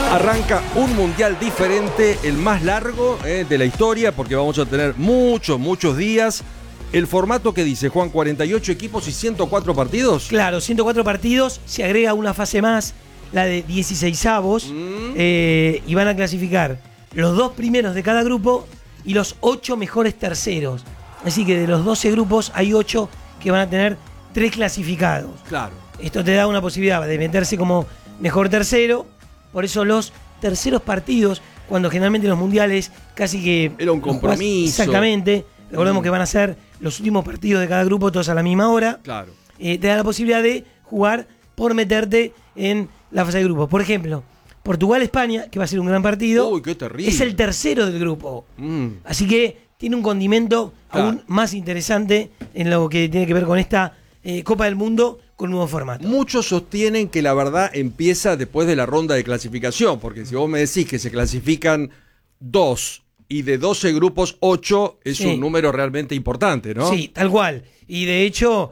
Arranca un mundial diferente, el más largo de la historia, porque vamos a tener muchos días. El formato que dice, Juan, 48 equipos y 104 partidos. Claro, 104 partidos, se agrega una fase más, la de 16avos, y van a clasificar los 2 primeros de cada grupo y los 8 mejores terceros. Así que de los 12 grupos hay 8 que van a tener 3 clasificados. Claro. Esto te da una posibilidad de meterse como mejor tercero. Por eso los terceros partidos, cuando generalmente los mundiales casi que... Era un compromiso. Exactamente. Recordemos que van a ser los últimos partidos de cada grupo, todos a la misma hora. Claro. Te da la posibilidad de jugar por meterte en la fase de grupos. Por ejemplo, Portugal-España, que va a ser un gran partido. Uy, qué terrible. Es el tercero del grupo. Así que tiene un condimento aún más interesante en lo que tiene que ver con esta Copa del Mundo con nuevo formato. Muchos sostienen que la verdad empieza después de la ronda de clasificación, porque si vos me decís que se clasifican 2 y de 12 grupos 8 es un número realmente importante, ¿no? Sí, tal cual. Y de hecho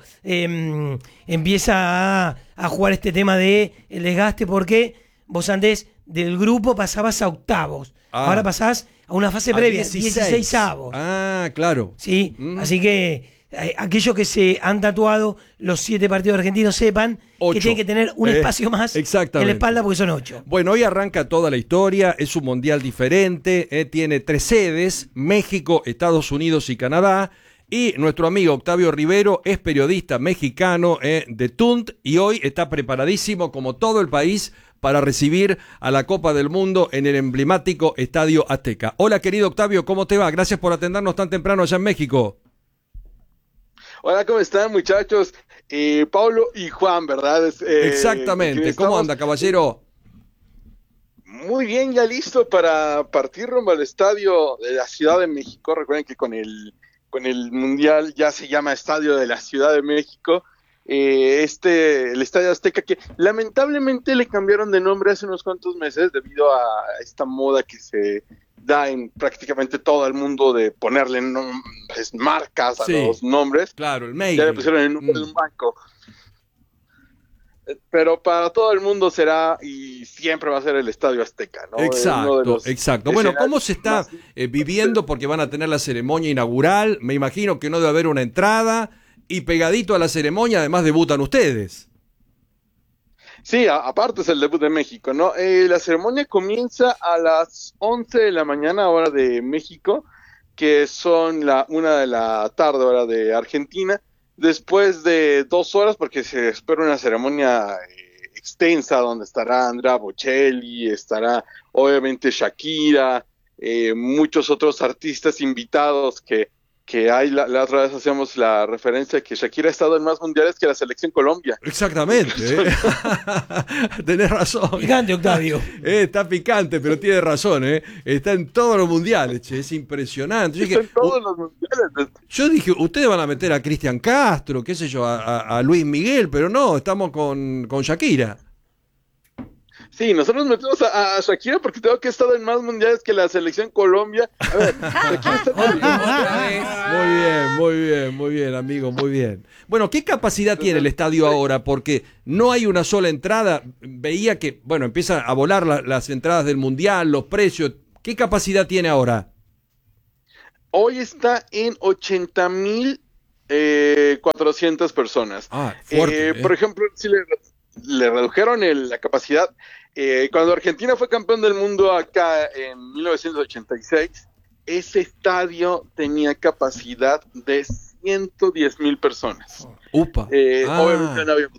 empieza a jugar este tema de el desgaste, porque vos antes del grupo pasabas a octavos. Ahora pasás a una fase previa, 16avos. Ah, claro. Sí, así que aquellos que se han tatuado los 7 partidos argentinos sepan 8. que tienen que tener un espacio más en la espalda, porque son 8. Bueno, hoy arranca toda la historia, es un mundial diferente, tiene 3 sedes, México, Estados Unidos y Canadá, y nuestro amigo Octavio Rivero es periodista mexicano de TUNT, y hoy está preparadísimo, como todo el país, para recibir a la Copa del Mundo en el emblemático Estadio Azteca. Hola, querido Octavio, ¿cómo te va? Gracias por atendernos tan temprano allá en México. Hola, ¿cómo están, muchachos? Pablo y Juan, ¿verdad? Exactamente. ¿Cómo anda, caballero? Muy bien, ya listo para partir rumbo al estadio de la Ciudad de México. Recuerden que con el Mundial ya se llama Estadio de la Ciudad de México. El Estadio Azteca, que lamentablemente le cambiaron de nombre hace unos cuantos meses debido a esta moda que se da en prácticamente todo el mundo de ponerle marcas a los nombres. Claro, el mail. Ya le pusieron el nombre de un banco. Pero para todo el mundo será y siempre va a ser el Estadio Azteca, ¿no? Exacto. Bueno, ¿cómo se está viviendo? Porque van a tener la ceremonia inaugural. Me imagino que no debe haber una entrada. Y pegadito a la ceremonia, además, debutan ustedes. Sí, aparte es el debut de México, ¿no? La ceremonia comienza a las 11 de la mañana, hora de México, que son la 1 de la tarde, hora de Argentina. Después de 2 horas, porque se espera una ceremonia extensa, donde estará Andrea Bocelli, estará obviamente Shakira, muchos otros artistas invitados que hay, la otra vez hacíamos la referencia que Shakira ha estado en más mundiales que la selección Colombia. Exactamente. Tenés razón. Picante, Octavio. Está picante, pero tiene razón. Está en todos los mundiales, che, es impresionante. Está en todos los mundiales. Yo dije, ustedes van a meter a Cristian Castro, qué sé yo, a Luis Miguel, pero no, estamos con Shakira. Sí, nosotros metemos a Shakira porque tengo que ha estado en más mundiales que la selección Colombia. A ver, Muy bien, amigo, muy bien. Bueno, ¿qué capacidad tiene el estadio ahora? Porque no hay una sola entrada. Veía que, bueno, empiezan a volar las entradas del mundial, los precios. ¿Qué capacidad tiene ahora? Hoy está en 80,400 personas. Fuerte, Por ejemplo, si le redujeron la capacidad. Cuando Argentina fue campeón del mundo acá en 1986, ese estadio tenía capacidad de 110,000 personas. Obviamente no había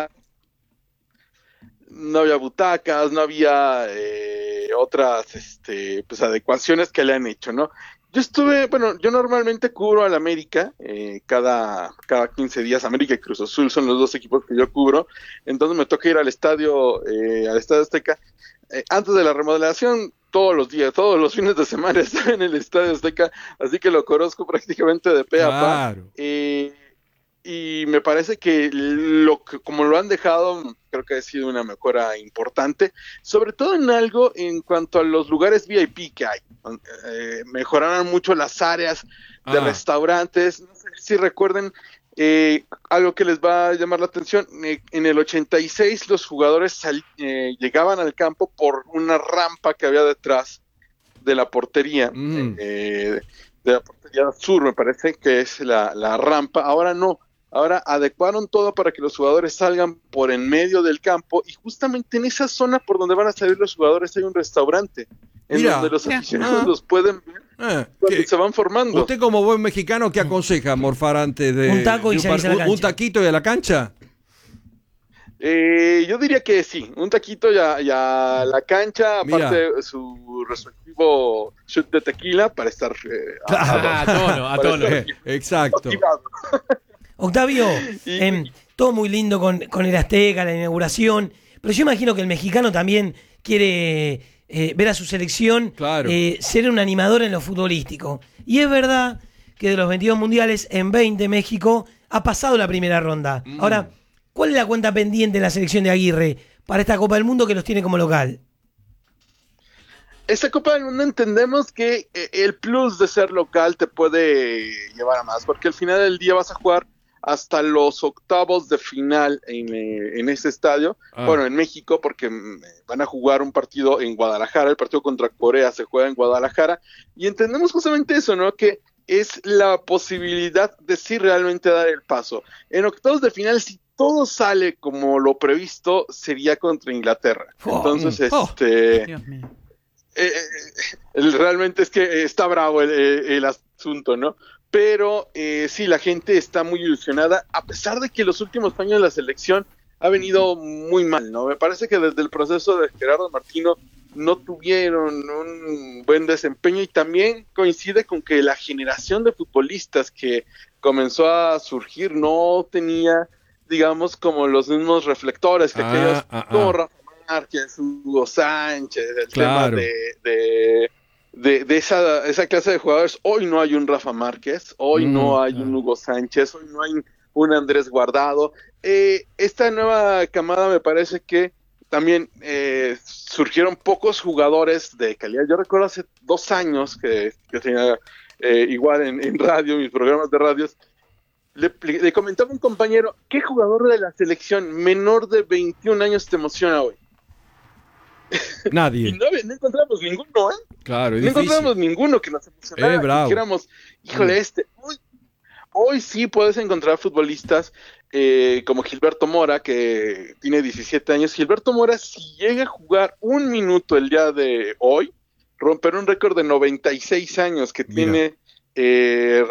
butacas, no había otras adecuaciones que le han hecho, ¿no? Yo normalmente cubro al América, cada 15 días. América y Cruz Azul son los 2 equipos que yo cubro, entonces me toca ir al estadio Azteca. Antes de la remodelación, todos los días, todos los fines de semana estaba en el Estadio Azteca, así que lo conozco prácticamente de pe a pa. Y me parece que como lo han dejado, creo que ha sido una mejora importante, sobre todo en cuanto a los lugares VIP que hay. Mejoraron mucho las áreas de restaurantes. No sé si recuerden, Algo que les va a llamar la atención, en el 86 los jugadores llegaban al campo por una rampa que había detrás de la portería, de la portería sur, me parece que es la rampa. Ahora no, ahora adecuaron todo para que los jugadores salgan por en medio del campo, y justamente en esa zona por donde van a salir los jugadores hay un restaurante en donde los aficionados los pueden ver cuando se van formando. Usted, como buen mexicano, ¿qué aconseja morfar antes de un taco y salirse a la cancha? ¿Un taquito y a la cancha? Yo diría que sí, un taquito ya la cancha, aparte su respectivo shot de tequila para estar a tono. Exacto. Octavio, todo muy lindo con el Azteca, la inauguración, pero yo imagino que el mexicano también quiere ver a su selección ser un animador en lo futbolístico. Y es verdad que de los 22 mundiales, en 20 México ha pasado la primera ronda. Ahora, ¿cuál es la cuenta pendiente de la selección de Aguirre para esta Copa del Mundo que los tiene como local? Esta Copa del Mundo entendemos que el plus de ser local te puede llevar a más, porque al final del día vas a jugar hasta los octavos de final en ese estadio, bueno, en México, porque van a jugar un partido en Guadalajara, el partido contra Corea se juega en Guadalajara, y entendemos justamente eso, ¿no? Que es la posibilidad de sí realmente dar el paso. En octavos de final, si todo sale como lo previsto, sería contra Inglaterra. Entonces, Dios mío. Realmente es que está bravo el asunto, ¿no? Pero sí, la gente está muy ilusionada, a pesar de que los últimos años la selección ha venido muy mal, ¿no? Me parece que desde el proceso de Gerardo Martino no tuvieron un buen desempeño, y también coincide con que la generación de futbolistas que comenzó a surgir no tenía, digamos, como los mismos reflectores que aquellos, como Rafa Márquez, Hugo Sánchez, el tema de esa clase de jugadores. Hoy no hay un Rafa Márquez, hoy no hay un Hugo Sánchez, hoy no hay un Andrés Guardado. Esta nueva camada me parece que también surgieron pocos jugadores de calidad. Yo recuerdo hace 2 años que tenía igual en radio, mis programas de radios, le comentaba a un compañero, ¿qué jugador de la selección menor de 21 años te emociona hoy? Nadie. Y no encontramos ninguno, Claro, es no difícil. encontramos ninguno que nos emocionara. Bravo. Dijéramos, híjole, hoy sí puedes encontrar futbolistas como Gilberto Mora, que tiene 17 años. Gilberto Mora, si llega a jugar un minuto el día de hoy, romperá un récord de 96 años que tiene. Es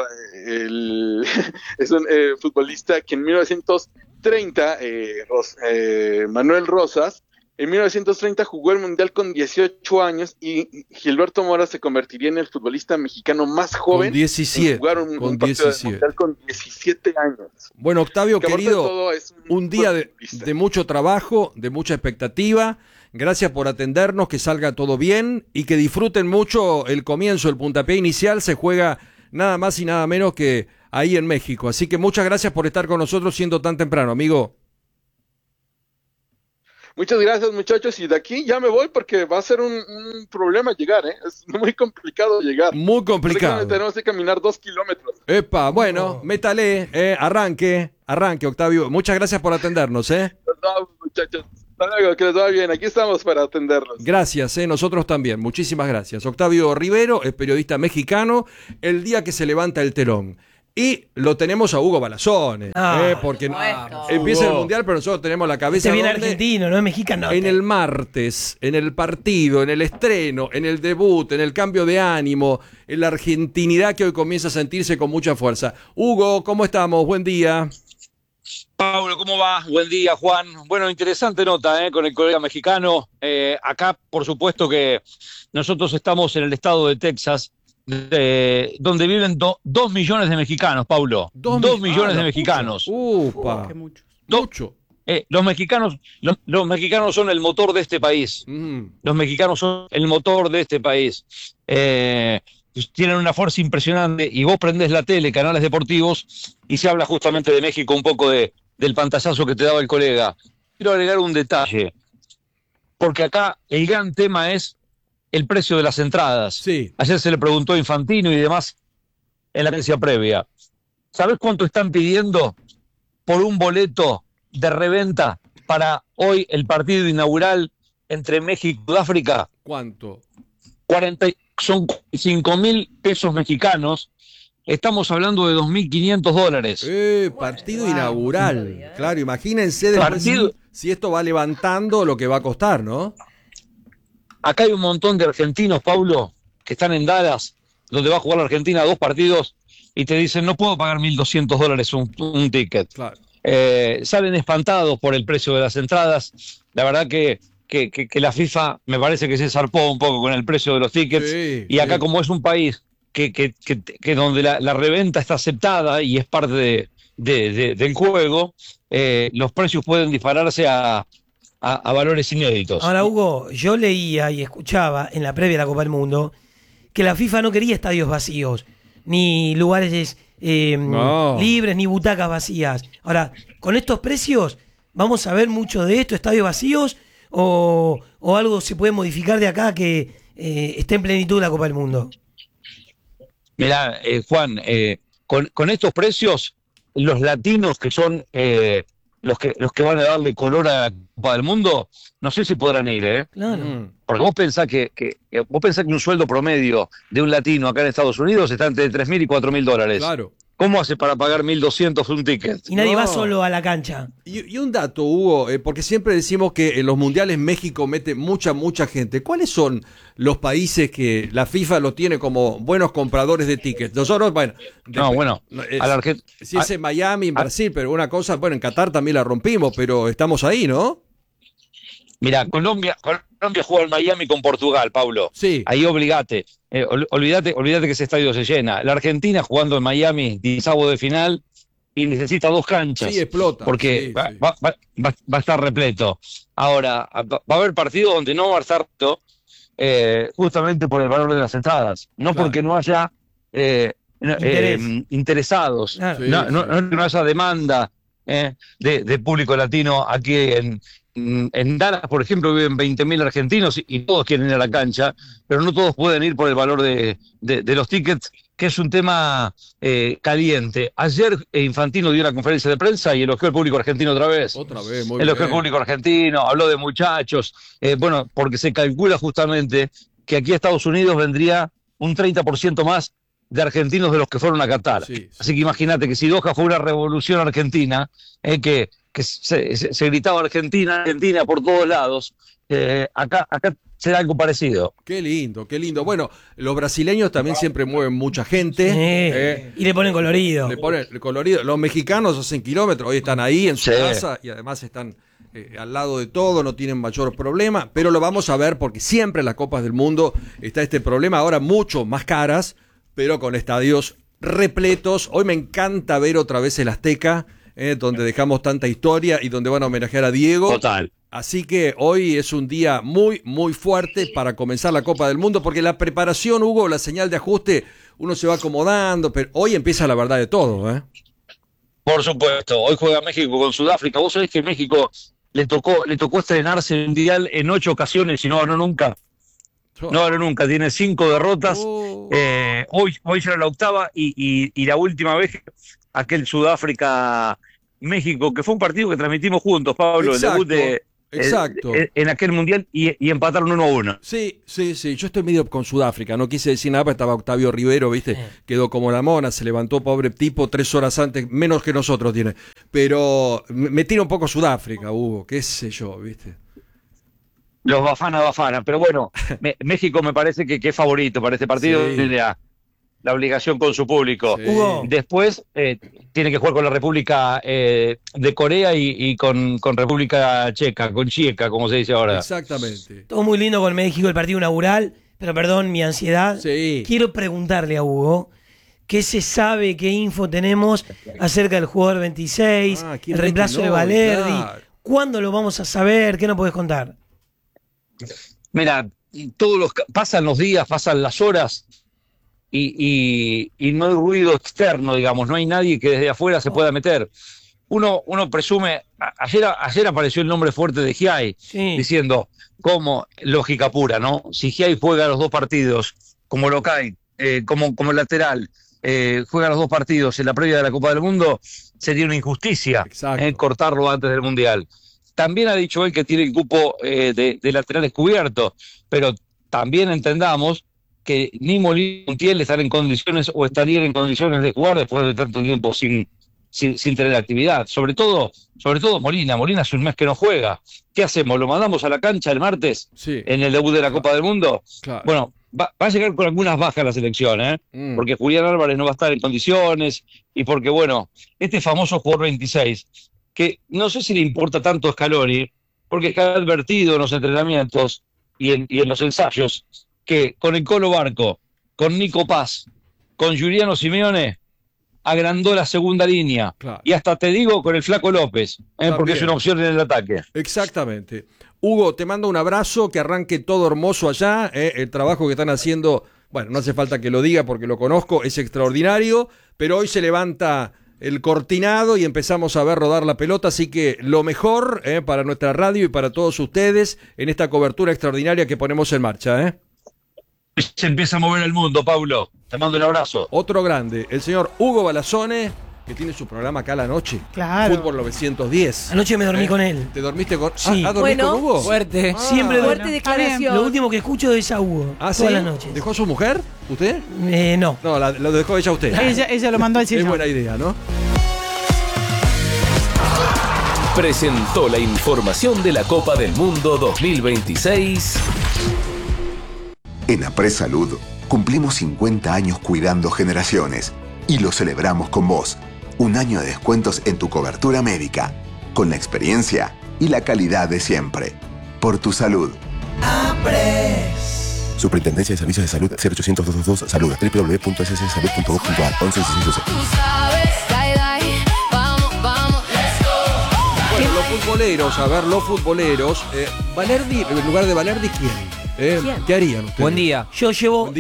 un futbolista que en 1930, Manuel Rosas, en 1930 jugó el Mundial con 18 años, y Gilberto Mora se convertiría en el futbolista mexicano más joven con 17, en jugar un partido del Mundial con 17 años. Bueno, Octavio, Que querido, es un día de mucho trabajo, de mucha expectativa. Gracias por atendernos, que salga todo bien y que disfruten mucho el comienzo. El puntapié inicial se juega nada más y nada menos que ahí en México. Así que muchas gracias por estar con nosotros siendo tan temprano, amigo. Muchas gracias, muchachos, y de aquí ya me voy porque va a ser un problema llegar, es muy complicado llegar. Muy complicado. Tenemos que caminar 2 kilómetros. Epa, bueno, métale, arranque, Octavio. Muchas gracias por atendernos, No, muchachos, hasta luego, que les vaya bien, aquí estamos para atenderlos. Gracias, nosotros también, muchísimas gracias. Octavio Rivero es periodista mexicano, el día que se levanta el telón. Y lo tenemos a Hugo Balazones, porque empieza el Mundial, pero nosotros tenemos la cabeza viene argentino, no es mexicano. En el martes, en el partido, en el estreno, en el debut, en el cambio de ánimo, en la argentinidad que hoy comienza a sentirse con mucha fuerza. Hugo, ¿cómo estamos? Buen día. Pablo, ¿cómo va? Buen día, Juan. Bueno, interesante nota con el colega mexicano. Acá, por supuesto que nosotros estamos en el estado de Texas, donde viven 2 millones de mexicanos, Paulo. 2 millones de mexicanos. ¡Upa! Mucho. Los mexicanos son el motor de este país. Los mexicanos son el motor de este país. Tienen una fuerza impresionante, y vos prendés la tele, canales deportivos, y se habla justamente de México, un poco del pantallazo que te daba el colega. Quiero agregar un detalle, porque acá el gran tema es el precio de las entradas. Sí. Ayer se le preguntó a Infantino y demás en la agencia previa. ¿Sabés cuánto están pidiendo por un boleto de reventa para hoy el partido inaugural entre México y Sudáfrica? ¿Cuánto? Son 5.000 pesos mexicanos. Estamos hablando de $2.500. Partido inaugural. Claro, imagínense después si esto va levantando lo que va a costar, ¿no? Acá hay un montón de argentinos, Pablo, que están en Dallas, donde va a jugar la Argentina 2 partidos, y te dicen, no puedo pagar $1.200 un ticket. Claro. Salen espantados por el precio de las entradas. La verdad que la FIFA me parece que se zarpó un poco con el precio de los tickets. Sí, y acá, como es un país que donde la reventa está aceptada y es parte del juego, los precios pueden dispararse a valores inéditos. Ahora, Hugo, yo leía y escuchaba en la previa de la Copa del Mundo que la FIFA no quería estadios vacíos, ni lugares libres, ni butacas vacías. Ahora, con estos precios, ¿vamos a ver mucho de esto, estadios vacíos, o algo se puede modificar de acá que esté en plenitud la Copa del Mundo? Mirá, Juan, con estos precios, los latinos que son los que van a darle color a la Copa del Mundo, no sé si podrán ir, ¿eh? Claro. Porque vos pensás que un sueldo promedio de un latino acá en Estados Unidos está entre $3.000 y $4.000. Claro. ¿Cómo hace para pagar 1.200 un ticket? Y nadie va solo a la cancha. Y un dato, Hugo, porque siempre decimos que en los mundiales México mete mucha gente. ¿Cuáles son los países que la FIFA lo tiene como buenos compradores de tickets? Nosotros, bueno... si es en Miami, en Brasil, pero una cosa... Bueno, en Qatar también la rompimos, pero estamos ahí, ¿no? Mira, Colombia juega en Miami con Portugal, Pablo. Sí. Ahí obligate. Olvídate que ese estadio se llena. La Argentina jugando en Miami, 16avos de final, y necesita 2 canchas. Sí, explota. Porque va a estar repleto. Ahora, va a haber partidos donde no va a estar justamente por el valor de las entradas. No porque no haya interesados. Claro. No haya demanda de público latino aquí en Dallas, por ejemplo, viven 20.000 argentinos y todos quieren ir a la cancha, pero no todos pueden ir por el valor de los tickets, que es un tema caliente. Ayer Infantino dio una conferencia de prensa y elogió al público argentino otra vez. Muy elogió al público argentino, habló de muchachos, porque se calcula justamente que aquí a Estados Unidos vendría un 30% más de argentinos de los que fueron a Qatar. Sí. Así que imagínate que si Doha fue una revolución argentina, que se gritaba Argentina por todos lados, acá será algo parecido. Qué lindo. Bueno, los brasileños también siempre mueven mucha gente. Y le ponen colorido. Los mexicanos hacen kilómetros, hoy están ahí en su casa y además están al lado de todo, no tienen mayor problema, pero lo vamos a ver porque siempre en las Copas del Mundo está este problema, ahora mucho más caras, pero con estadios repletos. Hoy me encanta ver otra vez el Azteca, donde dejamos tanta historia y donde van a homenajear a Diego. Total. Así que hoy es un día muy fuerte para comenzar la Copa del Mundo, porque la preparación, Hugo, la señal de ajuste, uno se va acomodando, pero hoy empieza la verdad de todo, ¿eh? Por supuesto, hoy juega México con Sudáfrica. Vos sabés que México le tocó estrenarse el Mundial en 8 ocasiones y no ganó nunca. No ganó nunca, tiene 5 derrotas. Hoy será la octava y la última vez aquel Sudáfrica-México, que fue un partido que transmitimos juntos, Pablo. Exacto, el debut en aquel mundial y empataron 1-1. Sí, yo estoy medio con Sudáfrica, no quise decir nada, pero estaba Octavio Rivero, ¿viste? Quedó como la mona, se levantó, pobre tipo, 3 horas antes, menos que nosotros tiene. Pero me tira un poco Sudáfrica, Hugo, qué sé yo, ¿viste? Los Bafana, pero bueno, México me parece que es favorito para este partido. Sí. La obligación con su público. Sí. Después tiene que jugar con la República de Corea y con República Checa, con Checa, como se dice ahora. Exactamente. Todo muy lindo con México, el partido inaugural, pero perdón, mi ansiedad. Sí. Quiero preguntarle a Hugo, ¿qué se sabe, qué info tenemos acerca del jugador 26, el reemplazo de Valerdi? Claro. ¿Cuándo lo vamos a saber? ¿Qué nos podés contar? Mira, pasan los días, pasan las horas y no hay ruido externo, digamos, no hay nadie que desde afuera se pueda meter. Uno presume, ayer apareció el nombre fuerte de Giai, diciendo, como lógica pura, ¿no? Si Giai juega los 2 partidos como local, como lateral, juega los 2 partidos en la previa de la Copa del Mundo, sería una injusticia cortarlo antes del Mundial. También ha dicho él que tiene el cupo de laterales cubierto, pero también entendamos que ni Molina ni Montiel están en condiciones o estarían en condiciones de jugar después de tanto tiempo sin tener actividad. Sobre todo Molina. Molina hace un mes que no juega. ¿Qué hacemos? ¿Lo mandamos a la cancha el martes en el debut de la Copa del Mundo? Claro. Bueno, va a llegar con algunas bajas la selección, porque Julián Álvarez no va a estar en condiciones y porque, bueno, este famoso jugador 26, que no sé si le importa tanto a Scaloni, porque está advertido en los entrenamientos y en los ensayos que con el Colo Barco, con Nico Paz, con Giuliano Simeone, agrandó la segunda línea. Claro. Y hasta te digo con el Flaco López, porque es una opción en el ataque. Exactamente. Hugo, te mando un abrazo, que arranque todo hermoso allá. El trabajo que están haciendo, bueno, no hace falta que lo diga porque lo conozco, es extraordinario, pero hoy se levanta el cortinado y empezamos a ver rodar la pelota, así que lo mejor para nuestra radio y para todos ustedes en esta cobertura extraordinaria que ponemos en marcha. Se empieza a mover el mundo, Paulo. Te mando un abrazo. Otro grande, el señor Hugo Balazzone, que tiene su programa acá a la noche. Claro. Fútbol 910. Anoche me dormí con él. ¿Te dormiste con...? Sí. ¿Dormiste con Hugo? Fuerte. Siempre fuerte declaración. Lo último que escucho es a Hugo. ¿Sí? Todas las noches. ¿Dejó a su mujer? ¿Usted? No. No, lo dejó ella a usted. Ella lo mandó al sillón. Es buena idea, ¿no? Presentó la información de la Copa del Mundo 2026. En Apres Salud cumplimos 50 años cuidando generaciones y lo celebramos con vos. Un año de descuentos en tu cobertura médica, con la experiencia y la calidad de siempre. Por tu salud. Apres. Superintendencia de Servicios de Salud 0800-222 Salud. www.sssalud.gov.ar 1116. Bueno, los futboleros, a ver, los futboleros. Valerdi, en lugar de Valerdi, ¿quién? ¿Qué harían ustedes? Buen día. Yo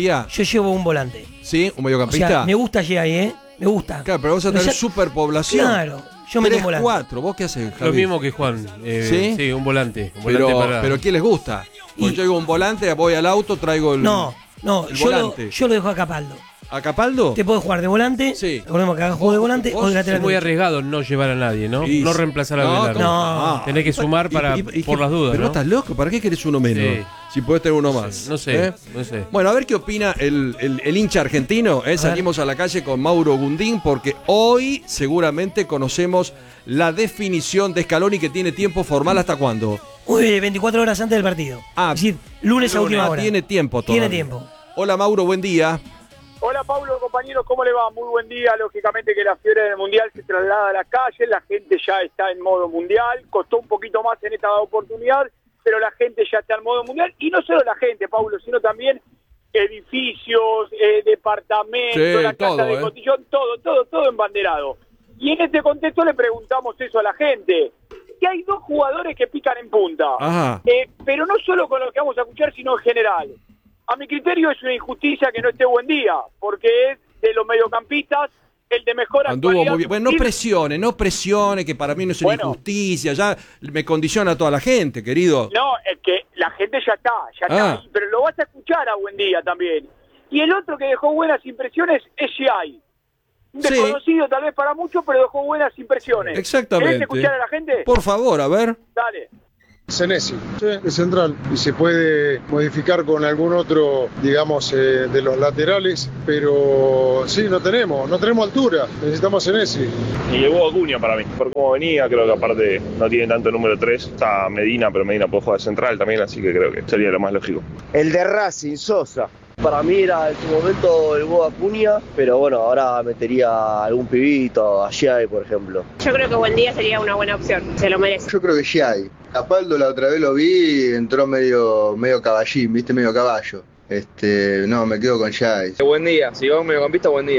llevo un volante. ¿Sí? ¿Un mediocampista? O sea, me gusta Giai, me gusta. Claro, pero vos vas a tener superpoblación. Claro, yo me tengo volante. 4, ¿vos qué haces, Javi? Lo mismo que Juan. ¿Sí? Un volante. Pero ¿qué les gusta? Porque yo digo un volante, voy al auto, traigo el volante. Yo lo dejo a Capaldo. ¿A Capaldo? Te puedo jugar de volante. Sí. Recordemos que haga juego de volante o de lateral. Es muy arriesgado no llevar a nadie, ¿no? No reemplazar a Velardo. No. Tenés que sumar por las dudas. Pero ¿no? Estás loco, ¿para qué querés uno menos? Sí. Si podés tener uno más. No sé. Bueno, a ver qué opina el hincha argentino. Salimos a la calle con Mauro Gundín porque hoy seguramente conocemos la definición de Scaloni, que tiene tiempo formal ¿hasta cuándo? 24 horas antes del partido. Es decir, lunes a última hora. Tiene tiempo todavía. Tiene tiempo. Hola Mauro, buen día. Hola Pablo, compañeros, ¿cómo le va? Muy buen día. Lógicamente que la fiebre del Mundial se traslada a la calle, la gente ya está en modo Mundial, costó un poquito más en esta oportunidad, pero la gente ya está en modo Mundial, y no solo la gente, Pablo, sino también edificios, departamentos, la casa de cotillón, todo embanderado. Y en este contexto le preguntamos eso a la gente, que hay 2 jugadores que pican en punta, pero no solo con lo que vamos a escuchar, sino en general. A mi criterio es una injusticia que no esté Buen Día, porque es de los mediocampistas el de mejor actualidad. Anduvo muy bien. Bueno, no presione, que para mí no es una injusticia, ya me condiciona a toda la gente, querido. No, es que la gente ya está ahí, pero lo vas a escuchar a Buen Día también. Y el otro que dejó buenas impresiones es Giai. Un desconocido tal vez para muchos, pero dejó buenas impresiones. Exactamente. ¿Querés escuchar a la gente? Por favor, a ver. Dale. Senesi, de central, y se puede modificar con algún otro, digamos, de los laterales, pero sí, no tenemos altura, necesitamos Senesi. Y llegó Acuña para mí, por cómo venía, creo que aparte no tiene tanto número 3, está Medina, pero Medina puede jugar de central también, así que creo que sería lo más lógico. El de Racing, Sosa. Para mí era en su momento el Boa Acuña, pero bueno, ahora metería algún pibito, a Giai, por ejemplo. Yo creo que Buen Día sería una buena opción, se lo merece. Yo creo que Giai. Capaldo la otra vez lo vi, entró medio caballín, viste, medio caballo. No, me quedo con Giai. Buen Día, si va un mediocampista, Buen Día.